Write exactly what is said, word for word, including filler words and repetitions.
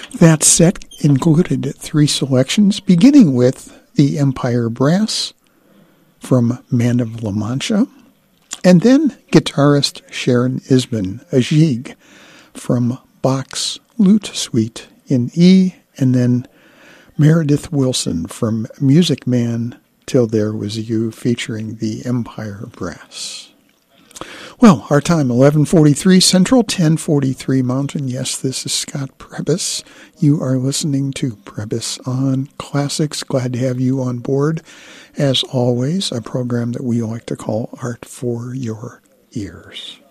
That set included three selections, beginning with the Empire Brass from Man of La Mancha, and then guitarist Sharon Isbin, a Gigue, from Bach's Lute Suite in E, and then Meredith Willson from Music Man, Till There Was You, featuring the Empire Brass. Well, our time, eleven forty-three Central, ten forty-three Mountain. Yes, this is Scott Prebys. You are listening to Prebys on Classics. Glad to have you on board. As always, a program that we like to call Art for Your Ears.